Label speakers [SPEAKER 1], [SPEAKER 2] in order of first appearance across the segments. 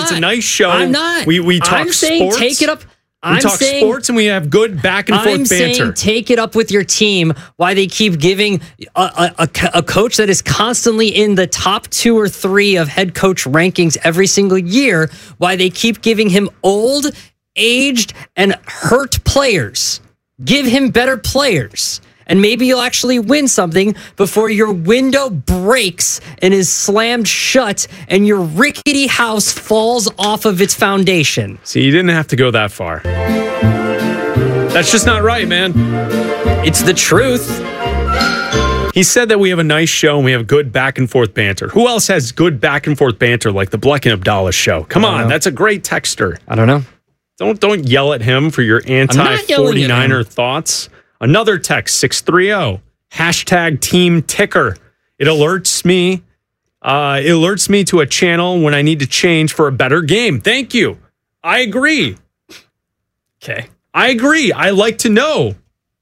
[SPEAKER 1] It's a nice show.
[SPEAKER 2] I'm not.
[SPEAKER 1] We talk
[SPEAKER 2] I'm saying
[SPEAKER 1] sports.
[SPEAKER 2] take it up.
[SPEAKER 1] We talk sports and we have good back and forth
[SPEAKER 2] I'm
[SPEAKER 1] banter.
[SPEAKER 2] saying take it up with your team. Why they keep giving a coach that is constantly in the top 2 or 3 of head coach rankings every single year. Why they keep giving him old, aged, and hurt players. Give him better players. And maybe you'll actually win something before your window breaks and is slammed shut and your rickety house falls off of its foundation.
[SPEAKER 1] See, you didn't have to go that far. That's just not right, man.
[SPEAKER 2] It's the truth.
[SPEAKER 1] He said that we have a nice show and we have good back and forth banter. Who else has good back and forth banter like the Bleck and Abdallah show? Come on, that's a great texter.
[SPEAKER 2] I don't know.
[SPEAKER 1] Don't yell at him for your anti-49er thoughts. Another text, 630, hashtag team ticker. It alerts me to a channel when I need to change for a better game. Thank you. I agree.
[SPEAKER 2] Okay.
[SPEAKER 1] I agree. I like to know.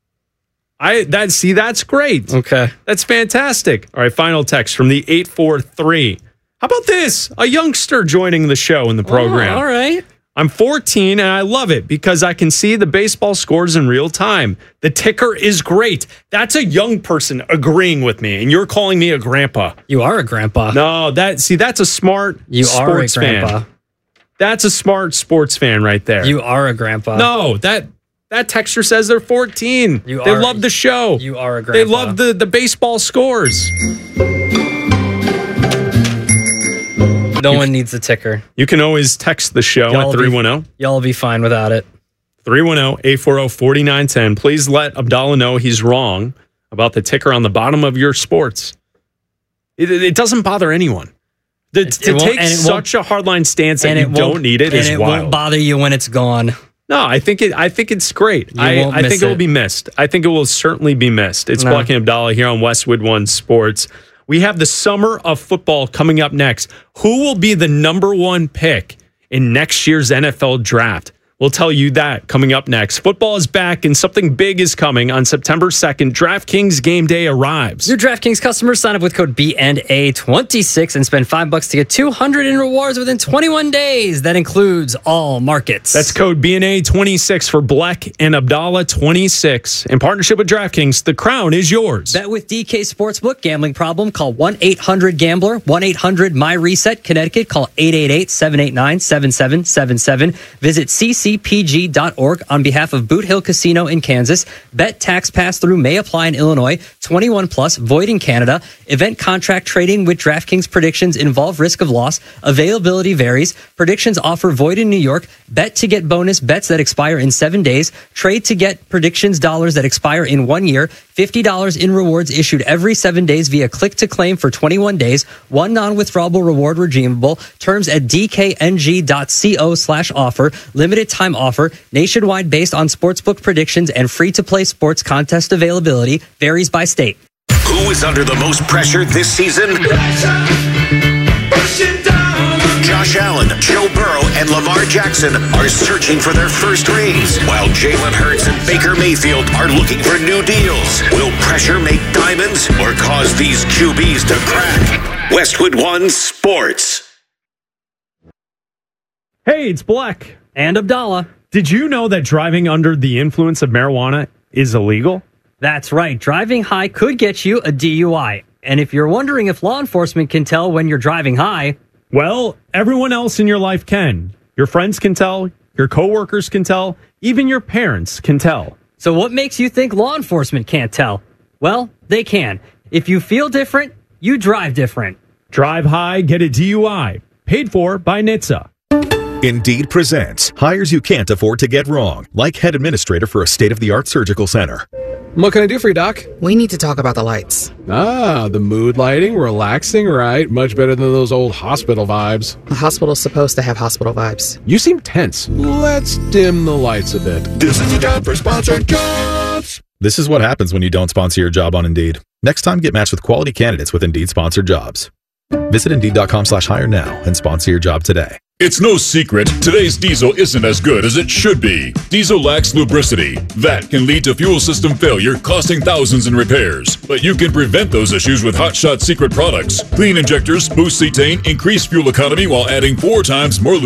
[SPEAKER 1] That's great.
[SPEAKER 2] Okay.
[SPEAKER 1] That's fantastic. All right, final text from the 843. How about this? A youngster joining the show in the program.
[SPEAKER 2] Oh, all right.
[SPEAKER 1] I'm 14 and I love it because I can see the baseball scores in real time. The ticker is great. That's a young person agreeing with me, and you're calling me a grandpa.
[SPEAKER 2] You are a grandpa.
[SPEAKER 1] No, that's a smart sports fan. That's a smart sports fan right there.
[SPEAKER 2] You are a grandpa.
[SPEAKER 1] No, that texter says they're 14. They love the show.
[SPEAKER 2] You are a grandpa.
[SPEAKER 1] They love the baseball scores.
[SPEAKER 2] No one needs a ticker.
[SPEAKER 1] You can always text the show at 310.
[SPEAKER 2] Y'all will be fine without it.
[SPEAKER 1] 310-840-4910. Please let Abdallah know he's wrong about the ticker on the bottom of your sports. It doesn't bother anyone. To take such a hardline stance that you don't need it is wild.
[SPEAKER 2] And it won't bother you when it's gone.
[SPEAKER 1] No, I think it's great. I think it will be missed. I think it will certainly be missed. It's Bleck and Abdallah here on Westwood One Sports. We have the summer of football coming up next. Who will be the number 1 pick in next year's NFL draft? We'll tell you that coming up next. Football is back and something big is coming on September 2nd. DraftKings Game Day arrives.
[SPEAKER 2] Your DraftKings customers sign up with code BNA26 and spend $5 to get $200 in rewards within 21 days. That includes all markets.
[SPEAKER 1] That's code BNA26 for Bleck and Abdallah 26. In partnership with DraftKings, the crown is yours.
[SPEAKER 2] Bet with DK Sportsbook. Gambling problem? Call 1-800-GAMBLER. 1-800-MY-RESET. Connecticut. Call 888-789-7777. Visit ccpg.org on behalf of Boot Hill Casino in Kansas. Bet tax pass-through may apply in Illinois. 21 plus, void in Canada. Event contract trading with DraftKings predictions involve risk of loss. Availability varies. Predictions offer void in New York. Bet to get bonus bets that expire in 7 days. Trade to get predictions dollars that expire in 1 year. $50 in rewards issued every 7 days via click to claim for 21 days. One non-withdrawable reward redeemable. Terms at dkng.co/offer. Limited time offer. Nationwide based on sportsbook predictions and free-to-play sports contest availability. Varies by state.
[SPEAKER 3] Who is under the most pressure this season? Josh Allen, Joe Burrow, and Lamar Jackson are searching for their first rings, while Jalen Hurts and Baker Mayfield are looking for new deals. Will pressure make diamonds or cause these QBs to crack? Westwood One Sports.
[SPEAKER 1] Hey, it's Bleck.
[SPEAKER 2] And Abdallah.
[SPEAKER 1] Did you know that driving under the influence of marijuana is illegal?
[SPEAKER 2] That's right. Driving high could get you a DUI. And if you're wondering if law enforcement can tell when you're driving high,
[SPEAKER 1] well, everyone else in your life can. Your friends can tell, your coworkers can tell, even your parents can tell.
[SPEAKER 2] So what makes you think law enforcement can't tell? Well, they can. If you feel different, you drive different.
[SPEAKER 1] Drive high, get a DUI. Paid for by NHTSA.
[SPEAKER 4] Indeed presents hires you can't afford to get wrong, like head administrator for a state-of-the-art surgical center.
[SPEAKER 5] What can I do for you, Doc?
[SPEAKER 6] We need to talk about the lights.
[SPEAKER 5] Ah, the mood lighting, relaxing, right? Much better than those old hospital vibes.
[SPEAKER 6] The hospital's supposed to have hospital vibes.
[SPEAKER 5] You seem tense. Let's dim the lights a bit.
[SPEAKER 4] This is the time for sponsored jobs. This is what happens when you don't sponsor your job on Indeed. Next time, get matched with quality candidates with Indeed sponsored jobs. Visit Indeed.com/hire now and sponsor your job today.
[SPEAKER 7] It's no secret, today's diesel isn't as good as it should be. Diesel lacks lubricity. That can lead to fuel system failure, costing thousands in repairs. But you can prevent those issues with Hot Shot Secret products. Clean injectors, boost cetane, increase fuel economy while adding 4 times more lubricity.